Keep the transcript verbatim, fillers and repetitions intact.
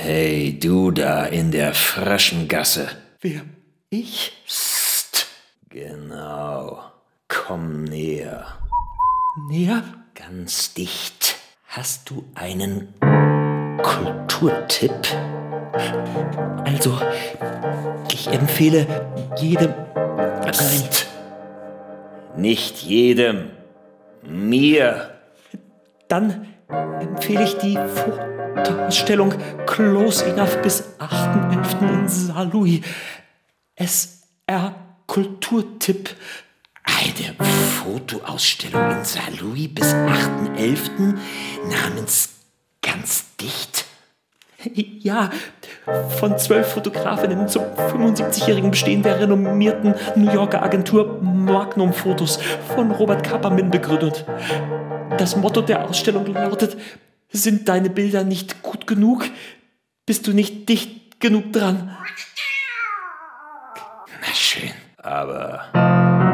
Hey, du da in der frischen Gasse. Wer? Ich? Psst. Genau. Komm näher. Näher? Ganz dicht. Hast du einen Kulturtipp? Also, ich empfehle jedem... Psst. Nicht jedem. Mir. Dann empfehle ich die Fotoausstellung Close Enough bis achten elften in Saarlouis. S R Kulturtipp. Eine Fotoausstellung in Saarlouis bis achten elften namens Ganz dicht? Ja, von zwölf Fotografinnen zum fünfundsiebzigjährigen Bestehen der renommierten New Yorker Agentur Magnum Photos von Robert Kapperman begründet. Das Motto der Ausstellung lautet: Sind deine Bilder nicht gut genug? Bist du nicht dicht genug dran? Na schön, aber